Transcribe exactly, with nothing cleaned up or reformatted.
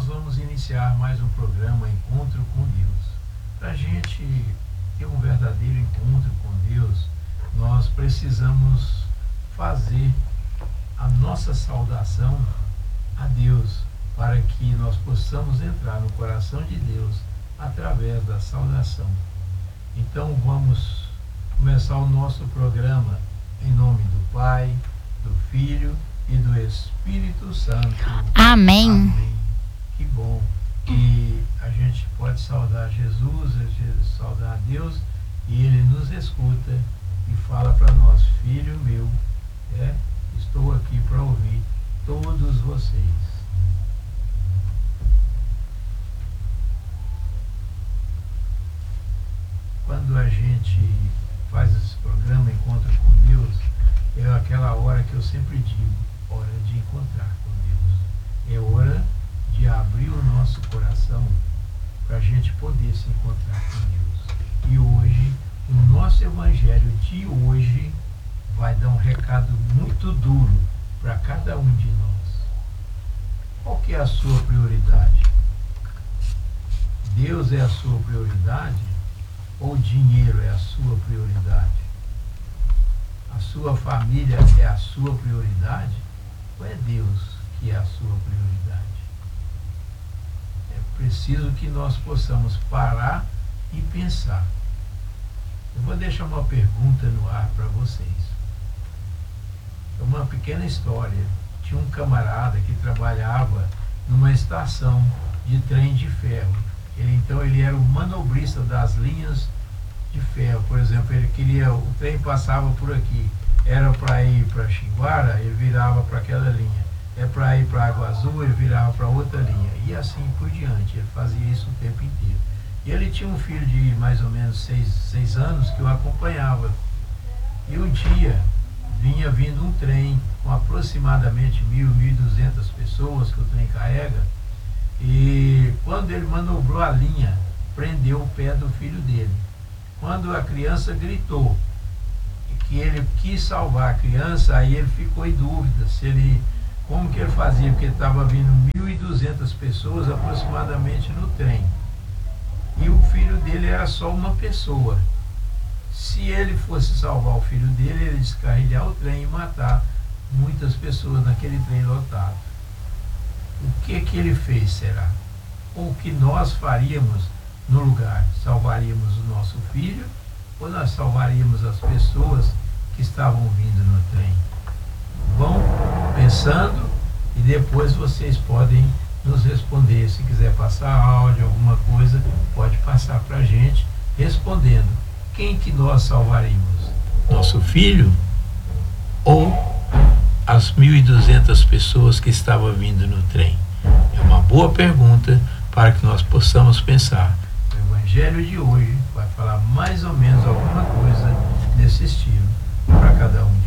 nós vamos iniciar mais um programa Encontro com Deus. Para a gente ter um verdadeiro encontro com Deus, nós precisamos fazer a nossa saudação a Deus, para que nós possamos entrar no coração de Deus através da saudação. Então vamos começar o nosso programa em nome do Pai, do Filho e do Espírito Santo. Amém. Amém. Que bom que a gente pode saudar Jesus, saudar Deus, e Ele nos escuta e fala para nós: filho meu, é, estou aqui para ouvir todos vocês. Quando a gente faz esse programa Encontro com Deus, é aquela hora que eu sempre digo, hora de encontrar com Deus. É hora de abrir o nosso coração para a gente poder se encontrar com Deus. E hoje, o nosso evangelho de hoje vai dar um recado muito duro para cada um de nós. Qual que é a sua prioridade? Deus é a sua prioridade? Ou o dinheiro é a sua prioridade? A sua família é a sua prioridade? Ou é Deus que é a sua prioridade? É preciso que nós possamos parar e pensar. Eu vou deixar uma pergunta no ar para vocês. É uma pequena história. Tinha um camarada que trabalhava numa estação de trem de ferro. Ele, então ele era o manobrista das linhas de ferro. Por exemplo, ele queria, o trem passava por aqui, era para ir para Xinguara, ele virava para aquela linha. É para ir para Água Azul, ele virava para outra linha. E assim por diante, ele fazia isso o tempo inteiro. E ele tinha um filho de mais ou menos seis, seis anos que o acompanhava. E um dia vinha vindo um trem com aproximadamente mil, mil e duzentas pessoas que o trem carrega. E quando ele manobrou a linha, prendeu o pé do filho dele. Quando a criança gritou que ele quis salvar a criança, aí ele ficou em dúvida se ele, como que ele fazia, porque estava vindo mil e duzentas pessoas aproximadamente no trem. E o filho dele era só uma pessoa. Se ele fosse salvar o filho dele, ele ia descarrilhar o trem e matar muitas pessoas naquele trem lotado. O que que ele fez, será? Ou o que nós faríamos no lugar? Salvaríamos o nosso filho ou nós salvaríamos as pessoas que estavam vindo no trem? Vão pensando e depois vocês podem nos responder. Se quiser passar áudio, alguma coisa, pode passar para a gente respondendo. Quem que nós salvaríamos? Nosso filho ou as mil e duzentas pessoas que estavam vindo no trem? É uma boa pergunta para que nós possamos pensar. O evangelho de hoje vai falar mais ou menos alguma coisa desse estilo para cada um.